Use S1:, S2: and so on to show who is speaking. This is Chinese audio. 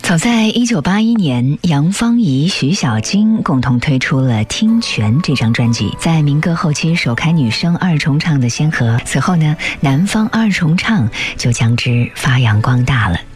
S1: 早在1981年，杨芳仪、徐小菁共同推出了《听泉》这张专辑，在民歌后期首开女声二重唱的先河。此后呢，南方二重唱就将之发扬光大了。